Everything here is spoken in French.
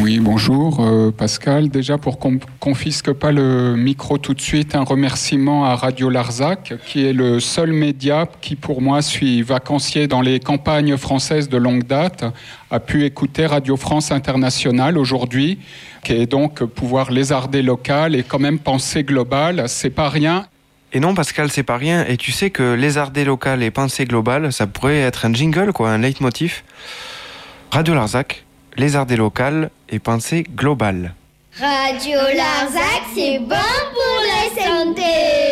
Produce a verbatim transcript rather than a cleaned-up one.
Oui, bonjour euh, Pascal. Déjà, pour qu'on ne confisque pas le micro tout de suite, un remerciement à Radio Larzac, qui est le seul média qui, pour moi, suis vacancier dans les campagnes françaises de longue date, a pu écouter Radio France Internationale aujourd'hui, qui est donc pouvoir lézarder local et quand même penser global. C'est pas rien. Et non, Pascal, c'est pas rien. Et tu sais que lézarder local et penser global, ça pourrait être un jingle, quoi, un leitmotiv. Radio Larzac, lézarder local et penser global. Radio Larzac, c'est bon pour la santé.